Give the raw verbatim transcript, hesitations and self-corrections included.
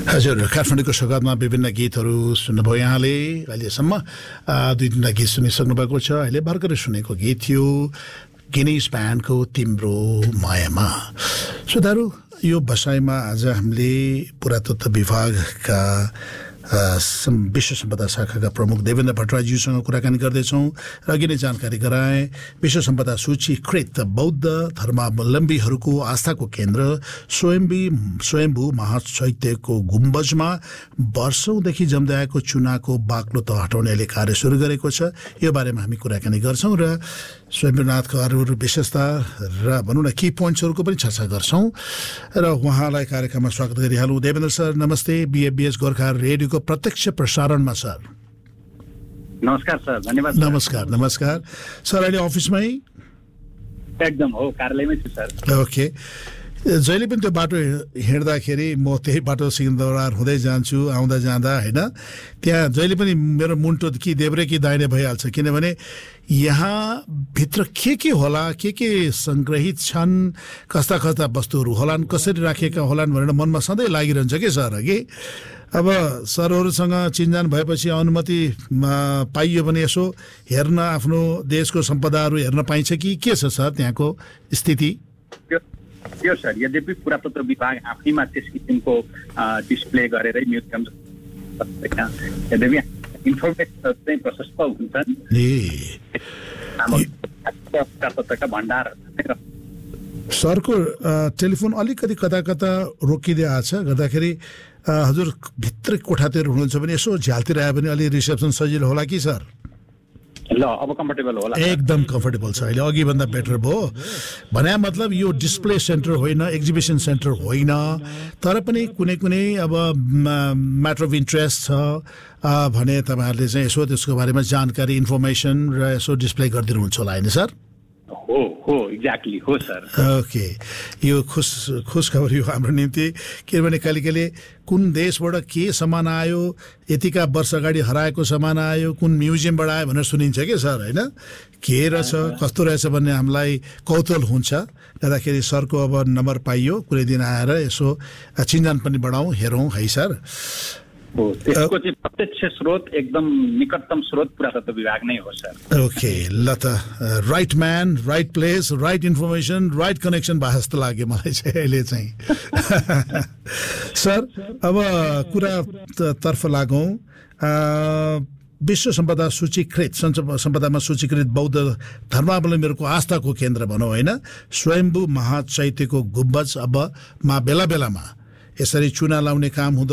हजुर, काठमाडौँको सौगातमा विभिन्न गीतहरू सुन्नुभयो यहाँले। अहिलेसम्म दुई तिनवटा गीत सुनिसक्नु भएको छ। अहिले भर्खरै सुनेको गीत थियो गिनिज ब्यान्डको तिम्रो मायामा। श्रोताहरू, यो बसाइमा आज हामीले पुरातत्व विभागका विश्व सम्पदा शाखाका प्रमुख देवेन्द्र भट्टराईज्यूसँग कुराकानी गर्दैछौँ र अघि नै जानकारी गराएँ विश्व सम्पदा सूचीकृत बौद्ध धर्मावलम्बीहरूको आस्थाको केन्द्र स्वयम्भी स्वयम्भू महाचैत्यको गुम्बजमा वर्षौँदेखि जम्दै आएको चुनाको बाक्लो त हटाउनेले कार्य सुरु गरेको छ। यो बारेमा हामी कुराकानी गर्छौँ र स्वयम्भूनाथको अरू अरू विशेषता र भनौँ न की पोइन्ट्सहरूको पनि चर्चा गर्छौँ र उहाँलाई कार्यक्रममा स्वागत गरिहालौँ। देवेन्द्र सर नमस्ते। बिएफबिएस गोर्खा रेडियोको प्रत्यक्ष प्रसारणमा सर नमस्कार सर। धन्यवाद। नमस्कार नमस्कार सर। अहिले अफिसमै एकदम हो, कार्यालयमै छु सर। ओके, जहिले पनि त्यो बाटो हिँड्दाखेरि म त्यही बाटो सिंहदरबार हुँदै जान्छु आउँदा जाँदा होइन, त्यहाँ जहिले पनि मेरो मुन्टो कि देब्रे कि दाहिने भइहाल्छ, किनभने यहाँ भित्र के के होला, के के सङ्ग्रहित छन्, कस्ता कस्ता वस्तुहरू होलान्, कसरी राखेका होलान् भनेर मनमा सधैँ लागिरहन्छ कि सर। अघि अब सरहरूसँग चिनजान भएपछि अनुमति पाइयो भने यसो हेर्न आफ्नो देशको सम्पदाहरू हेर्न पाइन्छ कि के छ सर त्यहाँको स्थिति? यो सर, यद्यपि पुरातत्व विभाग आफैमा त्यस किसिमको डिस्प्ले गरेरै म्युजियम यद्यपि इन्फर्मेसन चाहिँ प्रशस्त हुन्छन् पुरातत्वका भण्डार। सरको टेलिफोन अलिकति कता कता रोकिँदै आछ गर्दाखेरि हजुर भित्र कोठातिर हुनुहुन्छ भने यसो झ्यालतिर आयो भने अलि रिसेप्सन सजिलो होला कि सर? ल अब कम्फर्टेबल होला? एकदम कम्फर्टेबल छ अहिले, अघिभन्दा बेटर भयो। भने मतलब यो डिस्प्ले सेन्टर होइन, एक्जिबिसन सेन्टर होइन, तर पनि कुनै कुनै अब म्याटर अफ इन्ट्रेस्ट छ भने तपाईँहरूले चाहिँ यसो त्यसको बारेमा जानकारी इन्फर्मेसन र यसो डिस्प्ले गरिदिनुहुन्छ होला होइन सर? हो हो एक्ज्याक्टली हो सर। ओके, यो खुस खुस खबर यो हाम्रो निम्ति, किनभने कहिले कहिले कुन देशबाट के सामान आयो, यतिका वर्ष अगाडि हराएको सामान आयो, कुन म्युजियमबाट आयो भनेर सुनिन्छ कि सर होइन, के रहेछ कस्तो रहेछ भन्ने हामीलाई कौतूहल हुन्छ। गर्दाखेरि सरको अब नम्बर पाइयो, कुनै दिन आएर यसो चिन्जान पनि बढाउँ हेरौँ है सर। हो, त्यसको चाहिँ प्रत्यक्ष स्रोत एकदम निकटतम स्रोत पुरातत्व विभाग नै हो सर। ओके, ल त right man right place right information right connection भए जस्तो लाग्यो मलाई चाहिँ अहिले चाहिँ। सर अब कुरा तर्फ लागौँ। विश्व सम्पदा सूचीकृत सम्पदामा सूचीकृत बौद्ध धर्मावलम्बीहरूको आस्थाको केन्द्र भनौँ होइन, स्वयम्भू महाचैत्यको गुम्बज अब मा बेला बेलामा यसरी चुना लाउने काम हुँदो